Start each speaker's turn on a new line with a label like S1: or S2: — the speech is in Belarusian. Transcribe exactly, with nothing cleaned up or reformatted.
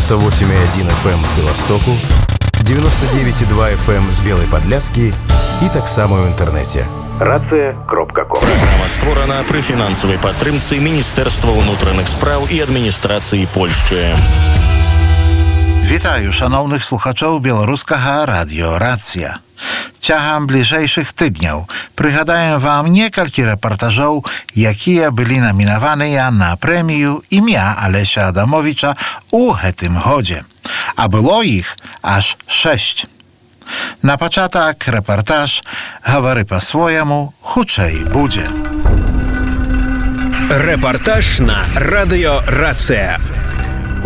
S1: девяносто восемь и один эф эм з Беластоку, девяносто девять и два эф эм з Белой Подляски і таксама ў інтэрнэце. Рацыя кропка ком.
S2: Праграма створана пры фінансавай падтрымцы Міністэрства ўнутраных спраў і адміністрацыі Польшчы.
S3: Вітаю шановних слухачоў беларускага радіо «Рацыя». Цягам бліжэйшых тыдняў прыгадаем вам некалькі рэпартажоў, якія былі намінаваныя на прэмію імя Алеся Адамовича ў гэтым годзе. А было іх аж шэсць. На пачатак рэпартаж «Гавары па-свойаму, хутчэй будзе».
S4: Рэпартаж на радыё «Рацыя».